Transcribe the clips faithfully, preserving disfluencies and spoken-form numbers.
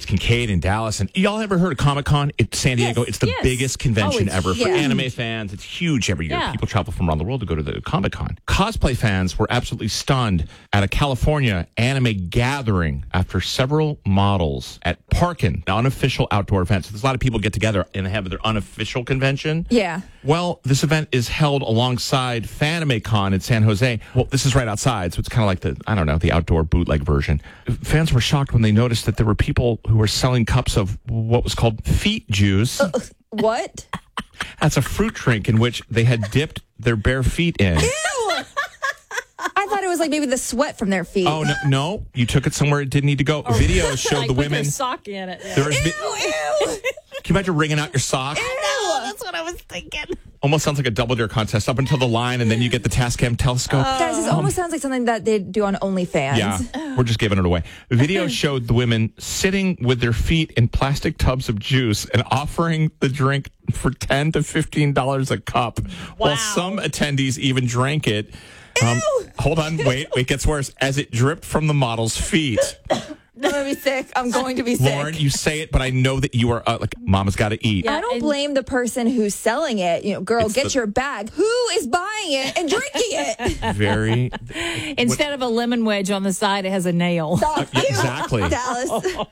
Kincaid in Dallas. And y'all ever heard of Comic-Con? It's San Diego. Yes, it's the yes. biggest convention Oh, it's ever for huge. anime fans. It's huge every year. Yeah. People travel from around the world to go to the Comic-Con. Cosplay fans were absolutely stunned at a California anime gathering after several models at Parkin, an unofficial outdoor event. So there's a lot of people get together and they have their unofficial convention. Yeah. Well, this event is held alongside FanimeCon in San Jose. Well, this is right outside, so it's kind of like the, I don't know, the outdoor bootleg version. Fans were shocked when they noticed that there were people who were selling cups of what was called feet juice. Uh, what? That's a fruit drink in which they had dipped their bare feet in. Ew! I thought it was like maybe the sweat from their feet. Oh, no, no. You took it somewhere it didn't need to go. Videos showed like the put women. their sock in it. Yeah. There was vi- Ew, ew. Can you imagine wringing out your sock? Ew. That's what I was thinking. Almost sounds like a double dare contest up until the line, and then you get the Tascam telescope. Guys, this almost sounds like something that they do on OnlyFans. Yeah, we're just giving it away. Video showed the women sitting with their feet in plastic tubs of juice and offering the drink for ten to fifteen dollars a cup, while some attendees even drank it. Um, hold on, wait, it gets worse. As it dripped from the model's feet. I'm going to be sick. I'm going to be sick. Lauren, you say it, but I know that you are uh, like, Mama's got to eat. I don't blame the person who's selling it. You know, girl, It's get the- your bag. Who is buying it and drinking it? Very. Instead of a lemon wedge on the side, it has a nail. Stop. Yeah, exactly. Dallas.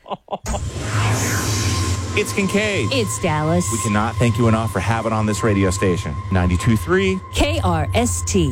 It's Kincaid. It's Dallas. We cannot thank you enough for having on this radio station. ninety-two point three. K R S T.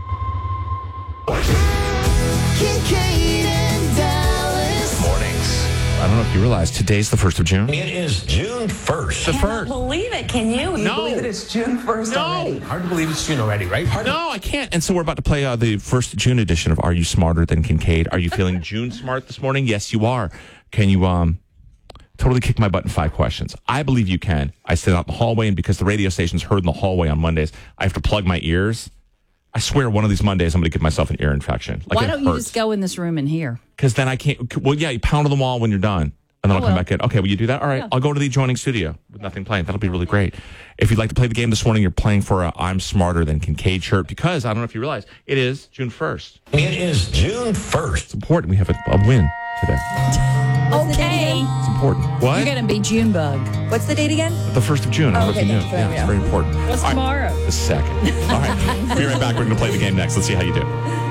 Kincaid and Dallas. Mornings. I don't know if you realize today's the first of June. It is June first. The first. Believe it, can you? No. believe that it's June first No. already? Hard to believe it's June already, right? Hard to- No, I can't. And so we're about to play uh, the first June edition of Are You Smarter Than Kincaid? Are you feeling June smart this morning? Yes, you are. Can you um totally kick my butt in five questions? I believe you can. I sit out in the hallway, and because the radio station's heard in the hallway on Mondays, I have to plug my ears. I swear one of these Mondays I'm going to give myself an ear infection. Like Why it don't you hurts. just go in this room and hear? Because then I can't. Well, yeah, you pound on the wall when you're done. And then I'll I come will. back in. Okay, will you do that? All right, Yeah. I'll go to the adjoining studio with nothing playing. That'll be really great. If you'd like to play the game this morning, you're playing for a I'm Smarter Than Kincaid shirt because, I don't know if you realize, it is June first. It is June first. It's important. We have a, a win today. Okay. It's important. What? You're going to be Junebug. What's the date again? The first of June. I don't Okay, know if you knew. thank you. Yeah, it's very important. What's All right, tomorrow? The second. All right. Be right back. We're going to play the game next. Let's see how you do.